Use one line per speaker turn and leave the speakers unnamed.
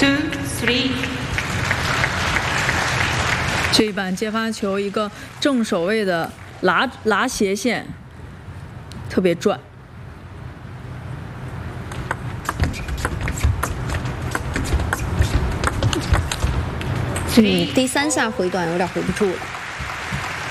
2, 3。
这一板接发球，一个正手位的拉斜线，特别转。
第3下回短有点回不住了。